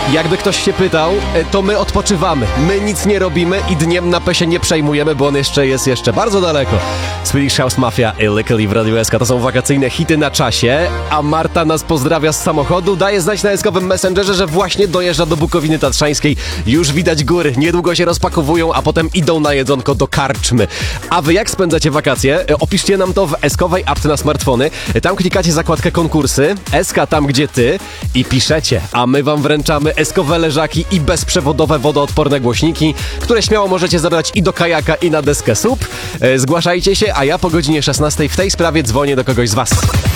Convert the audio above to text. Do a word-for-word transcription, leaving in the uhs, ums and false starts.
Jakby ktoś się pytał, to my odpoczywamy. My nic nie robimy i dniem na P się nie przejmujemy, bo on jeszcze jest jeszcze bardzo daleko. Swedish House Mafia i Lykkali w Radiu S K to są wakacyjne hity na czasie, a Marta nas pozdrawia z samochodu, daje znać na eskowym Messengerze, że właśnie dojeżdża do Bukowiny Tatrzańskiej. Już widać góry, niedługo się rozpakowują, a potem idą na jedzonko do karczmy. A wy jak spędzacie wakacje? Opiszcie nam to w eskowej apce na smartfony. Tam klikacie zakładkę konkursy, S K tam gdzie ty i piszecie, a my wam wręczamy eskowe leżaki i bezprzewodowe wodoodporne głośniki, które śmiało możecie zabrać i do kajaka, i na deskę S U P. Zgłaszajcie się, a ja po godzinie szesnastej w tej sprawie dzwonię do kogoś z was.